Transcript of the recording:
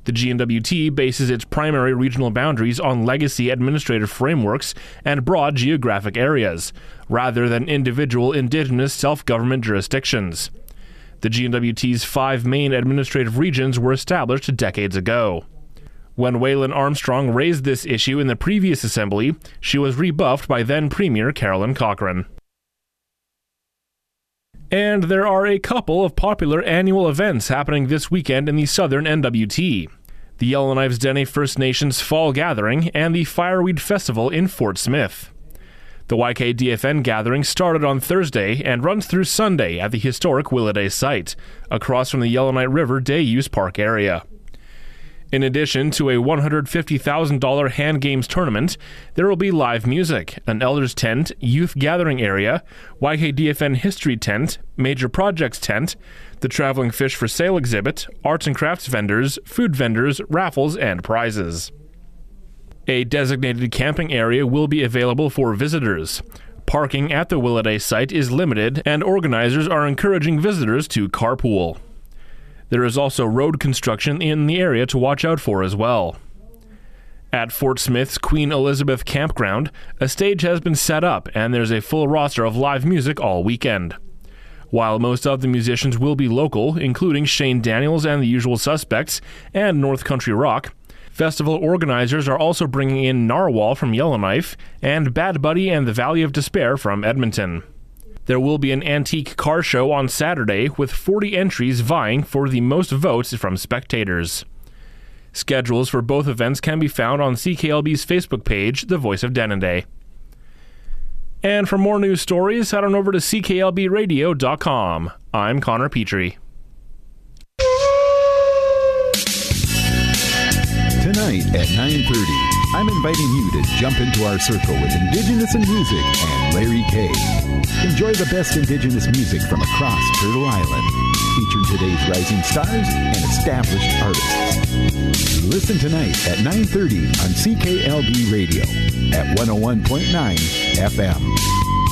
The GNWT bases its primary regional boundaries on legacy administrative frameworks and broad geographic areas, rather than individual indigenous self-government jurisdictions. The GNWT's 5 main administrative regions were established decades ago. When Waylon Armstrong raised this issue in the previous assembly, she was rebuffed by then-Premier Carolyn Cochrane. And there are a couple of popular annual events happening this weekend in the Southern NWT. The Yellowknives Dene First Nations Fall Gathering and the Fireweed Festival in Fort Smith. The YKDFN gathering started on Thursday and runs through Sunday at the historic Willaday site, across from the Yellowknife River Day Use Park area. In addition to a $150,000 hand games tournament, there will be live music, an elders tent, youth gathering area, YKDFN history tent, major projects tent, the traveling fish for sale exhibit, arts and crafts vendors, food vendors, raffles, and prizes. A designated camping area will be available for visitors. Parking at the Willaday site is limited, and organizers are encouraging visitors to carpool. There is also road construction in the area to watch out for as well. At Fort Smith's Queen Elizabeth Campground, a stage has been set up and there's a full roster of live music all weekend. While most of the musicians will be local, including Shane Daniels and the Usual Suspects and North Country Rock, festival organizers are also bringing in Narwhal from Yellowknife and Bad Buddy and the Valley of Despair from Edmonton. There will be an antique car show on Saturday with 40 entries vying for the most votes from spectators. Schedules for both events can be found on CKLB's Facebook page, The Voice of Denendeh. And for more news stories, head on over to cklbradio.com. I'm Connor Petrie. Tonight at 9:30, I'm inviting you to jump into our circle with Indigenous in Music and Larry Kay. Enjoy the best Indigenous music from across Turtle Island, featuring today's rising stars and established artists. Listen tonight at 9:30 on CKLB Radio at 101.9 FM.